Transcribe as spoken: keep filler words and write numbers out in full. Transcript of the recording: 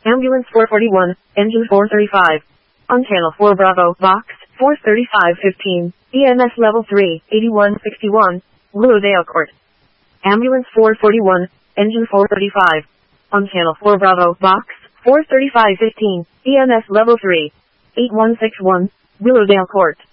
Ambulance four forty-one, engine four thirty-five. On channel four Bravo, box four thirty-five fifteen, E M S level three, eighty-one sixty-one, Willowdale Court. Ambulance four forty-one, engine four thirty-five. On channel four Bravo, box four thirty-five fifteen, E M S level three, eighty-one sixty-one, Willowdale Court.